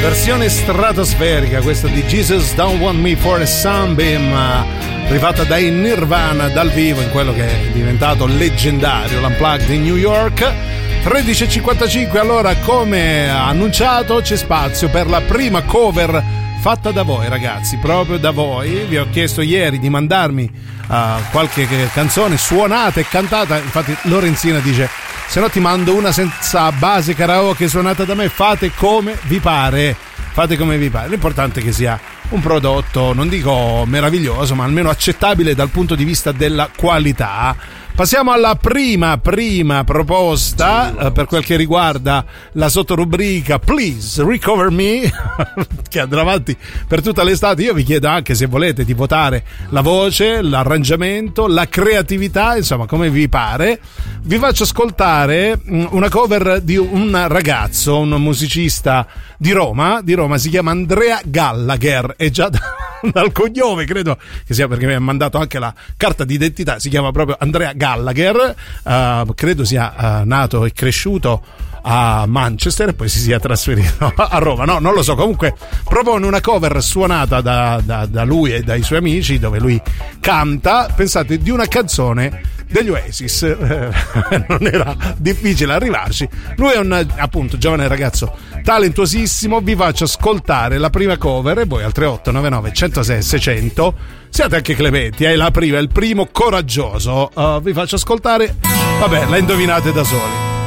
Versione stratosferica questa di Jesus Don't Want Me for a Sunbeam, rifatta dai Nirvana dal vivo in quello che è diventato leggendario, l'Unplugged in New York. 13.55, allora come annunciato c'è spazio per la prima cover fatta da voi ragazzi, proprio da voi. Vi ho chiesto ieri di mandarmi qualche canzone suonata e cantata, infatti Lorenzina dice se no ti mando una senza base karaoke suonata da me, fate come vi pare, l'importante è che sia un prodotto, non dico meraviglioso, ma almeno accettabile dal punto di vista della qualità. Passiamo alla prima proposta per quel che riguarda la sottorubrica Please Recover Me che andrà avanti per tutta l'estate. Io vi chiedo anche se volete di votare la voce, l'arrangiamento, la creatività, insomma come vi pare. Vi faccio ascoltare una cover di un ragazzo, un musicista di Roma, si chiama Andrea Gallagher, e già dal cognome credo che sia perché mi ha mandato anche la carta d'identità, si chiama proprio Andrea Gallagher, credo sia nato e cresciuto a Manchester e poi si sia trasferito a Roma, no, non lo so, comunque propone una cover suonata da lui e dai suoi amici, dove lui canta, pensate, di una canzone degli Oasis. Non era difficile arrivarci. Lui è un appunto giovane ragazzo talentuosissimo. Vi faccio ascoltare la prima cover e voi al 3899 106 600 siate anche clementi, il primo coraggioso. Vi faccio ascoltare, vabbè, la indovinate da soli.